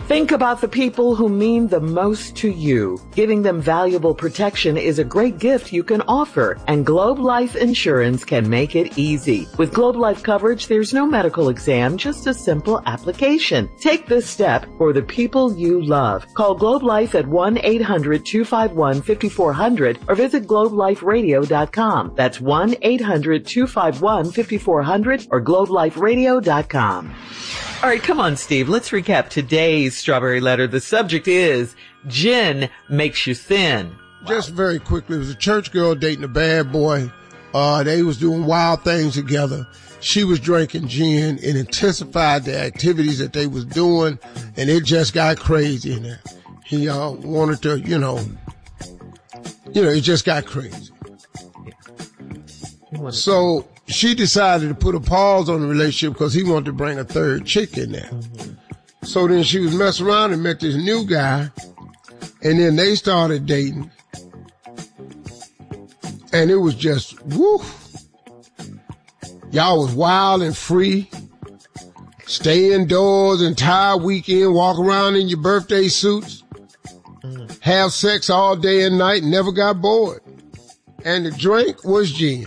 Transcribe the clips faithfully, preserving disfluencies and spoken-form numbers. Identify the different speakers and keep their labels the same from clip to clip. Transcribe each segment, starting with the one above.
Speaker 1: Think about the people who mean the most to you. Giving them valuable protection is a great gift you can offer, and Globe Life Insurance can make it easy. With Globe Life coverage, there's no medical exam, just a simple application. Take this step for the people you love. Call Globe Life at one eight hundred two five one five four zero zero or visit globe life radio dot com. That's one eight hundred two five one five four zero zero or globe life radio dot com. All right, come on, Steve. Let's recap today's Strawberry Letter. The subject is gin makes you thin.
Speaker 2: Just very quickly, it was a church girl dating a bad boy. Uh, they was doing wild things together. She was drinking gin. It intensified the activities that they was doing, and it just got crazy in there. He uh, wanted to, you know, you know, it just got crazy. Yeah. So she decided to put a pause on the relationship because he wanted to bring a third chick in there. Mm-hmm. So then she was messing around and met this new guy, and then they started dating. And it was just, woo. Y'all was wild and free. Stay indoors, entire weekend, walk around in your birthday suits. Mm. Have sex all day and night, never got bored. And the drink was gin.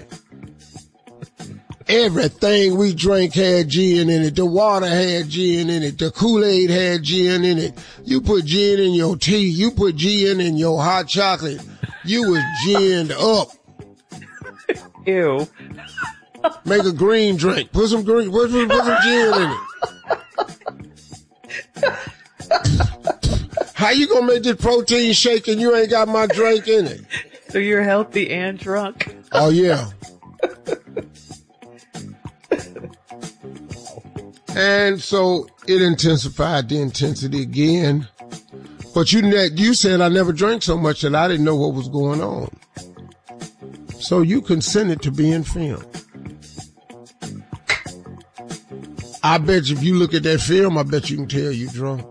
Speaker 2: Everything we drank had gin in it. The water had gin in it. The Kool-Aid had gin in it. You put gin in your tea. You put gin in your hot chocolate. You was ginned up.
Speaker 1: Ew.
Speaker 2: Make a green drink. Put some green, put some, put some gin in it. How you gonna make this protein shake and you ain't got my drink in it?
Speaker 1: So you're healthy and drunk.
Speaker 2: Oh yeah. And so it intensified the intensity again. But you you said I never drank so much that I didn't know what was going on. So you consented to being filmed. I bet you if you look at that film, I bet you can tell you're drunk.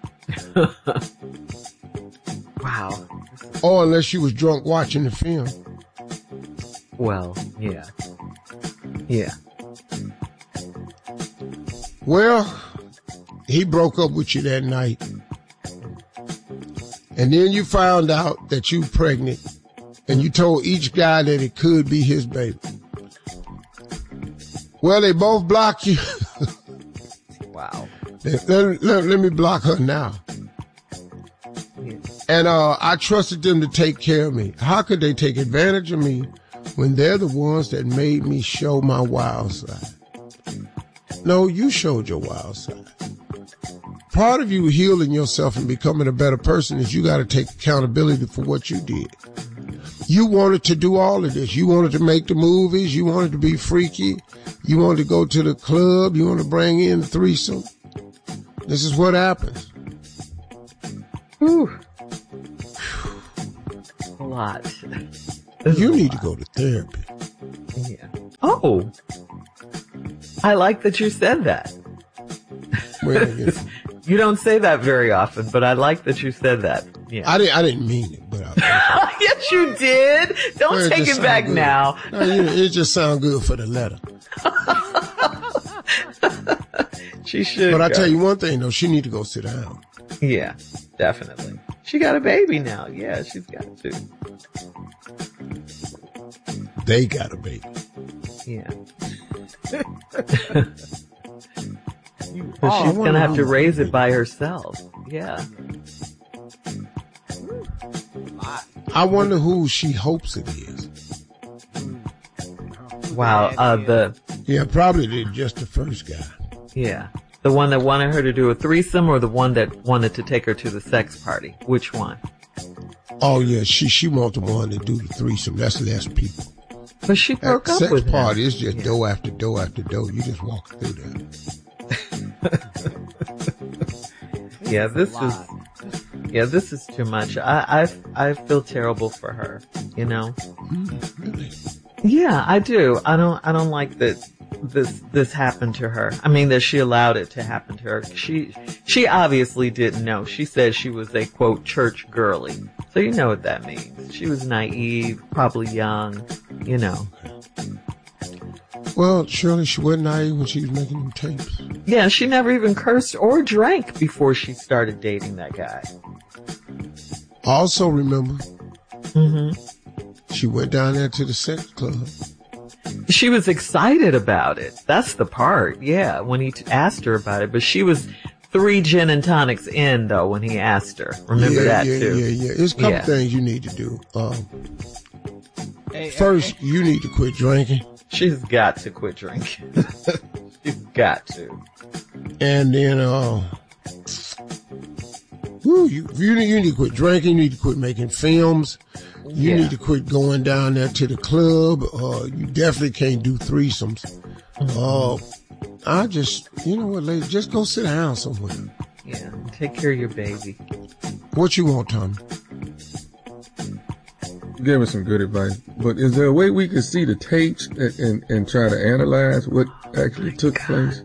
Speaker 1: Wow.
Speaker 2: Or unless you was drunk watching the film.
Speaker 1: Well, yeah. Yeah.
Speaker 2: Well, he broke up with you that night. And then you found out that you pregnant. And you told each guy that it could be his baby. Well, they both blocked you.
Speaker 1: Wow.
Speaker 2: Let, let, let, let me block her now. Yeah. And uh, I trusted them to take care of me. How could they take advantage of me when they're the ones that made me show my wild side? No, you showed your wild side. Part of you healing yourself and becoming a better person is you got to take accountability for what you did. You wanted to do all of this. You wanted to make the movies. You wanted to be freaky. You wanted to go to the club. You wanted to bring in the threesome. This is what happens.
Speaker 1: Whew. A lot. This
Speaker 2: you
Speaker 1: a
Speaker 2: need
Speaker 1: lot.
Speaker 2: to go to therapy.
Speaker 1: Yeah. Oh. I like that you said that.
Speaker 2: Well, you, know.
Speaker 1: You don't say that very often, but I like that you said that. Yeah.
Speaker 2: I didn't. I didn't mean it, but I,
Speaker 1: yes, you did. Don't
Speaker 2: well,
Speaker 1: take it, it back
Speaker 2: good.
Speaker 1: now.
Speaker 2: No, you know, it just sounds good for the letter.
Speaker 1: She should.
Speaker 2: But
Speaker 1: go.
Speaker 2: I tell you one thing though, she need to go sit down.
Speaker 1: Yeah, definitely. She got a baby now. Yeah, she's got to.
Speaker 2: They got a baby.
Speaker 1: Yeah. So oh, she's going to have to raise it by herself. Yeah.
Speaker 2: I wonder who she hopes it is.
Speaker 1: Wow. Uh, the.
Speaker 2: Yeah, probably the, just the first guy.
Speaker 1: Yeah. The one that wanted her to do a threesome or the one that wanted to take her to the sex party? Which one?
Speaker 2: Oh yeah, she, she wants the one to do the threesome. That's less people.
Speaker 1: But she broke
Speaker 2: that
Speaker 1: up
Speaker 2: sex
Speaker 1: with him.
Speaker 2: party is just
Speaker 1: yeah.
Speaker 2: door after door after door. You just walk through there.
Speaker 1: Yeah, this is, yeah, this is too much. I, I, I feel terrible for her, you know?
Speaker 2: Mm, really?
Speaker 1: Yeah, I do. I don't, I don't like that this, this happened to her. I mean, that she allowed it to happen to her. She, she obviously didn't know. She said she was a quote church girly. So you know what that means. She was naive, probably young, you know.
Speaker 2: Well, Shirley, she wasn't naive when she was making them tapes.
Speaker 1: Yeah, she never even cursed or drank before she started dating that guy.
Speaker 2: Also remember,
Speaker 1: Mm-hmm.
Speaker 2: she went down there to the sex club.
Speaker 1: She was excited about it. That's the part, yeah, when he t- asked her about it. But she was three gin and tonics in, though, when he asked her. Remember
Speaker 2: yeah,
Speaker 1: that,
Speaker 2: yeah,
Speaker 1: too?
Speaker 2: Yeah, yeah, There's a couple
Speaker 1: yeah.
Speaker 2: things you need to do. Um, hey, first, hey. you need to quit drinking.
Speaker 1: She's got to quit drinking. She's got to.
Speaker 2: And then, uh, whew, you, you, you need to quit drinking. You need to quit making films. You yeah. need to quit going down there to the club. Uh, you definitely can't do threesomes. Mm-hmm. Uh, I just, you know what, lady, just go sit down somewhere.
Speaker 1: Yeah, take care of your baby.
Speaker 2: What you want, Tommy?
Speaker 3: Give us some good advice. But is there a way we could see the tapes and, and, and try to analyze what actually took God. place?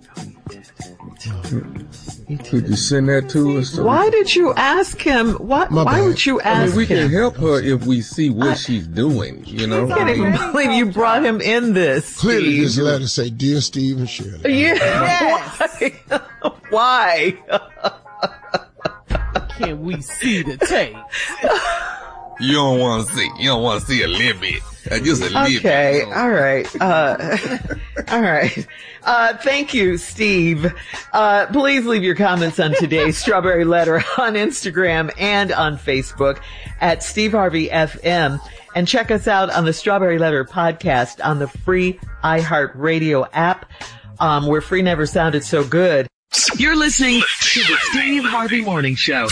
Speaker 3: Could you send that to us? So
Speaker 1: why did you ask him? What?
Speaker 2: My
Speaker 1: why
Speaker 2: bad.
Speaker 1: would you ask him?
Speaker 3: I mean, we
Speaker 1: him?
Speaker 3: can help her if we see what I, she's doing, you know?
Speaker 1: I can't even believe you brought him in this,
Speaker 2: Clearly
Speaker 1: Steve.
Speaker 2: this letter say, Dear Steve and Shirley.
Speaker 1: Yeah. Yes. Why?
Speaker 4: Can we see the tape?
Speaker 3: You don't want to see. You don't want to see a little bit. Uh, just a little
Speaker 1: okay.
Speaker 3: bit.
Speaker 1: All right. Uh, all right. Uh, thank you, Steve. Uh, please leave your comments on today's Strawberry Letter on Instagram and on Facebook at Steve Harvey F M. And check us out on the Strawberry Letter podcast on the free iHeartRadio app, um, where free never sounded so good.
Speaker 5: You're listening to the Steve Harvey Morning Show.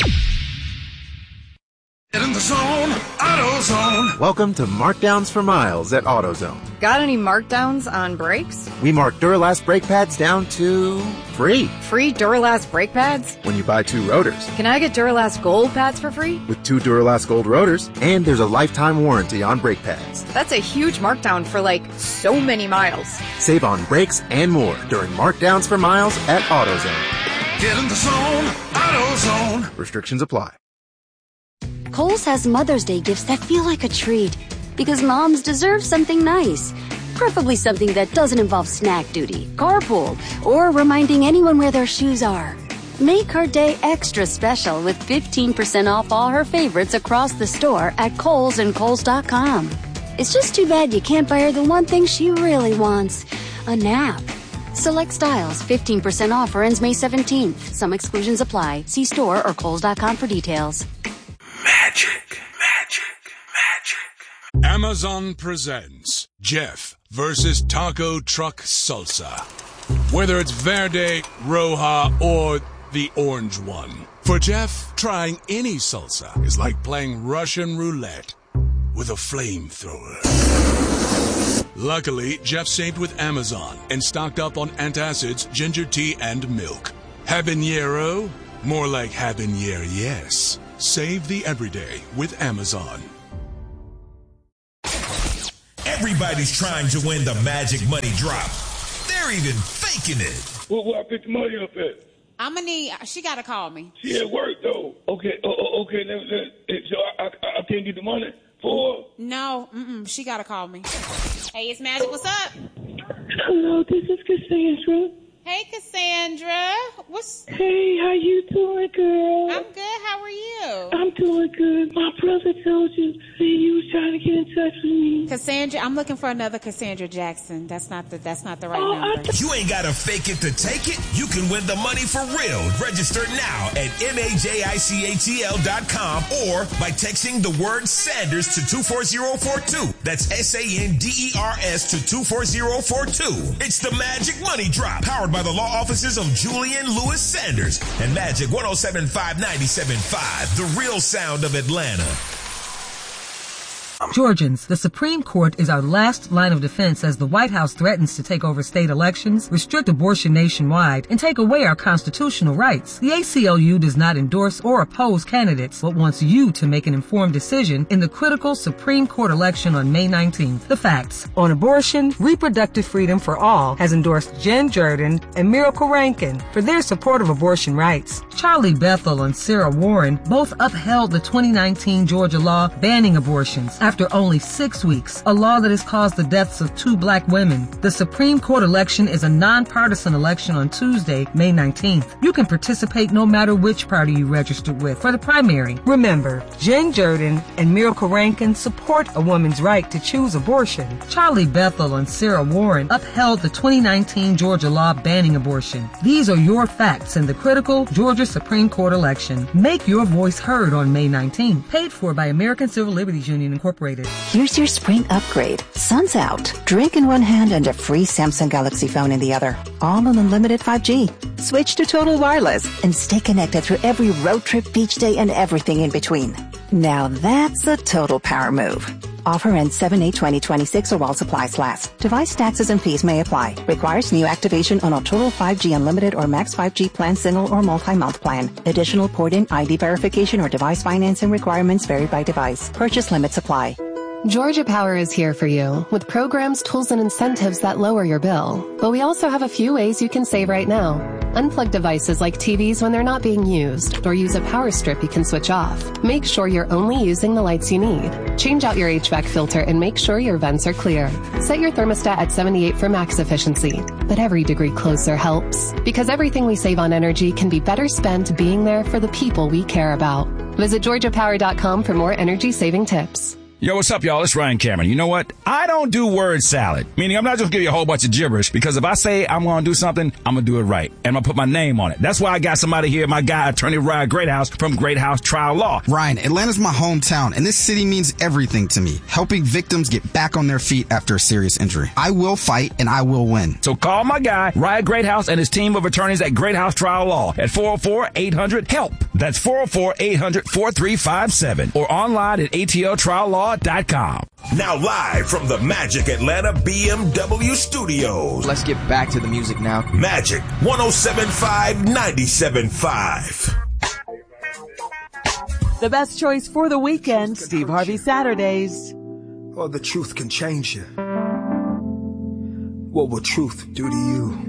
Speaker 6: Get in the zone, AutoZone.
Speaker 7: Welcome to Markdowns for Miles at AutoZone.
Speaker 8: Got any markdowns on brakes?
Speaker 7: We mark Duralast brake pads down to free.
Speaker 8: Free Duralast brake pads?
Speaker 7: When you buy two rotors.
Speaker 8: Can I get Duralast Gold pads for free?
Speaker 7: With two Duralast Gold rotors, and there's a lifetime warranty on brake pads.
Speaker 8: That's a huge markdown for like so many miles.
Speaker 7: Save on brakes and more during Markdowns for Miles at AutoZone.
Speaker 6: Get in the zone, AutoZone.
Speaker 7: Restrictions apply.
Speaker 9: Kohl's has Mother's Day gifts that feel like a treat. Because moms deserve something nice. Preferably something that doesn't involve snack duty, carpool, or reminding anyone where their shoes are. Make her day extra special with fifteen percent off all her favorites across the store at Kohl's and Kohl's dot com. It's just too bad you can't buy her the one thing she really wants, a nap. Select styles, fifteen percent off or ends May seventeenth. Some exclusions apply. See store or Kohl's dot com for details.
Speaker 6: Magic, magic, magic.
Speaker 10: Amazon presents Jeff versus Taco Truck Salsa. Whether it's Verde, Roja, or the orange one. For Jeff, trying any salsa is like playing Russian roulette with a flamethrower. Luckily, Jeff saved with Amazon and stocked up on antacids, ginger tea, and milk. Habanero? More like habanero, yes. Save the everyday with Amazon.
Speaker 11: Everybody's trying to win the Magic Money Drop. They're even faking it.
Speaker 12: Well, where I pick the money up at?
Speaker 13: I'm gonna need. She gotta call me.
Speaker 12: She at work though. Okay. Oh, oh, okay. Then, then, so I, I, I can't get the money for her?
Speaker 13: No. Mm-mm. She gotta call me. Hey, it's Magic. What's up?
Speaker 14: Hello, this is Cassandra.
Speaker 13: Hey, Cassandra. What's...
Speaker 14: Hey, how you doing, girl?
Speaker 13: I'm good. How are you?
Speaker 14: I'm doing good. My brother told you that you was trying to get in touch with me.
Speaker 13: Cassandra, I'm looking for another Cassandra Jackson. That's not the that's not the right
Speaker 14: oh,
Speaker 13: number.
Speaker 11: Th- you ain't gotta fake it to take it. You can win the money for real. Register now at majicatl dot com or by texting the word Sanders to two four zero four two. That's S A N D E R S to two four zero four two. It's the Magic Money Drop, powered by the law offices of Julian Lewis Sanders and Magic one oh seven point five ninety-seven point five, the real sound of Atlanta.
Speaker 15: Georgians, the Supreme Court is our last line of defense as the White House threatens to take over state elections, restrict abortion nationwide, and take away our constitutional rights. The A C L U does not endorse or oppose candidates, but wants you to make an informed decision in the critical Supreme Court election on May nineteenth. The facts. On abortion, Reproductive Freedom for All has endorsed Jen Jordan and Miracle Rankin for their support of abortion rights. Charlie Bethel and Sarah Warren both upheld the twenty nineteen Georgia law banning abortions after only six weeks, a law that has caused the deaths of two black women. The Supreme Court election is a nonpartisan election on Tuesday, May nineteenth. You can participate no matter which party you registered with for the primary. Remember, Jen Jordan and Miracle Rankin support a woman's right to choose abortion. Charlie Bethel and Sarah Warren upheld the twenty nineteen Georgia law banning abortion. These are your facts in the critical Georgia Supreme Court election. Make your voice heard on May nineteenth. Paid for by American Civil Liberties Union, Incorporated.
Speaker 16: Here's your spring upgrade. Sun's out. Drink in one hand and a free Samsung Galaxy phone in the other. All on unlimited five G. Switch to Total Wireless and stay connected through every road trip, beach day, and everything in between. Now that's a total power move. Offer ends seven eight twenty twenty-six or while supplies last. Device taxes and fees may apply. Requires new activation on a Total five G Unlimited or Max five G plan, single or multi-month plan. Additional port-in I D verification or device financing requirements vary by device. Purchase limits apply.
Speaker 17: Georgia Power is here for you with programs, tools, and incentives that lower your bill. But we also have a few ways you can save right now. Unplug devices like T Vs when they're not being used, or use a power strip you can switch off. Make sure you're only using the lights you need. Change out your H V A C filter and make sure your vents are clear. Set your thermostat at seventy-eight for max efficiency. But every degree closer helps, because everything we save on energy can be better spent being there for the people we care about. Visit georgia power dot com for more energy saving tips.
Speaker 18: Yo, what's up, y'all? It's Ryan Cameron. You know what? I don't do word salad. Meaning I'm not just giving you a whole bunch of gibberish, because if I say I'm going to do something, I'm going to do it right. And I'm going to put my name on it. That's why I got somebody here, my guy, attorney Ryan Greathouse from Greathouse Trial Law.
Speaker 19: Ryan, Atlanta's my hometown, and this city means everything to me. Helping victims get back on their feet after a serious injury. I will fight, and I will win.
Speaker 18: So call my guy, Ryan Greathouse, and his team of attorneys at Greathouse Trial Law at four oh four, eight hundred, HELP. That's four oh four, eight hundred, four three five seven or online at A T L trial law dot com.
Speaker 11: Now live from the Magic Atlanta B M W studios.
Speaker 20: Let's get back to the music now.
Speaker 11: Magic one oh seven point five, ninety-seven point five.
Speaker 21: The best choice for the weekend, Steve Harvey Saturdays.
Speaker 22: Oh, the truth can change you. What will truth do to you?